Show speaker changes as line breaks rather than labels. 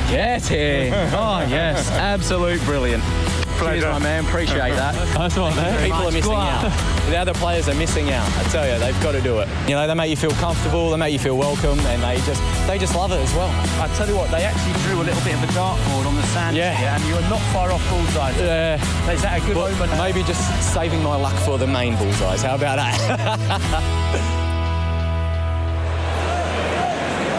Yeah, Tim. Oh, yes. Absolute brilliant. Cheers, my man. Appreciate that.
That's right, man.
People are missing out. The other players are missing out. I tell you, they've got to do it. You know, they make you feel comfortable, they make you feel welcome, and they just love it as well.
I tell you what, they actually drew a little bit of a dartboard on the sand here, and you were not far off bullseye.
Yeah.
Is that a good moment?
Maybe just saving my luck for the main bullseyes. How about that?